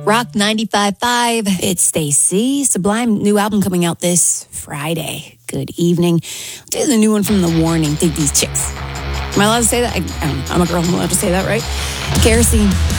Rock 95.5. It's Stacy. Sublime new album coming out this Friday. Good evening. Do the new one from The Warning. Dig these chicks. Am I allowed to say that? I'm a girl. I'm allowed to say that, right? Kerosene.